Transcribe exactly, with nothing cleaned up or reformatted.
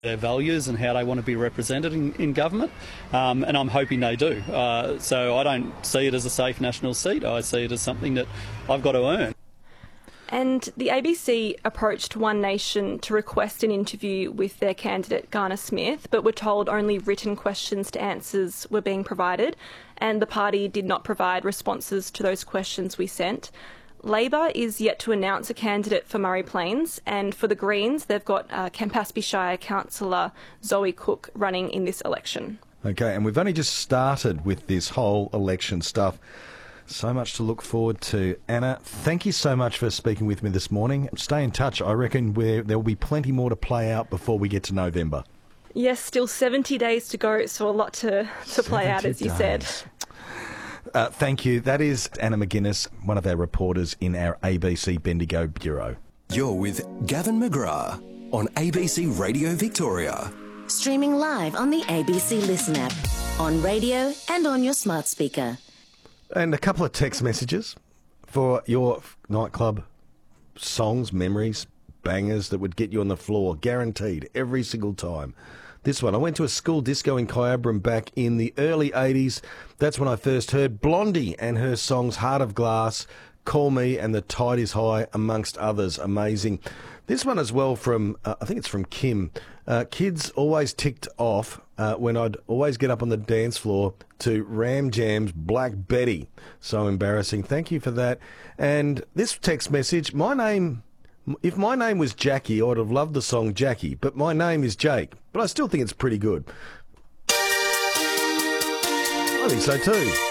their values and how they want to be represented in, in government, um, and I'm hoping they do. Uh, so I don't see it as a safe national seat. I see it as something that I've got to earn. And the A B C approached One Nation to request an interview with their candidate Garner Smith, but were told only written questions to answers were being provided, and the party did not provide responses to those questions we sent. Labor is yet to announce a candidate for Murray Plains, and for the Greens, they've got uh, Campaspe Shire councillor Zoe Cook running in this election. Okay, and we've only just started with this whole election stuff. So much to look forward to. Anna, thank you so much for speaking with me this morning. Stay in touch. I reckon we're, there will be plenty more to play out before we get to November. Yes, still seventy days to go, so a lot to, to play out, as you days. said. Uh, thank you. That is Anna McGuinness, one of our reporters in our A B C Bendigo Bureau. You're with Gavin McGrath on A B C Radio Victoria. Streaming live on the A B C Listen app, on radio and on your smart speaker. And a couple of text messages for your nightclub songs, memories, bangers that would get you on the floor, guaranteed, every single time. This one, I went to a school disco in Kyabram back in the early eighties. That's when I first heard Blondie and her songs Heart of Glass, Call Me and The Tide Is High, amongst others. Amazing. This one as well from, uh, I think it's from Kim. Uh, kids always ticked off uh, when I'd always get up on the dance floor to Ram Jam's Black Betty. So embarrassing. Thank you for that. And this text message, my name... If my name was Jackie, I would have loved the song Jackie, but my name is Jake. But I still think it's pretty good. I think so too.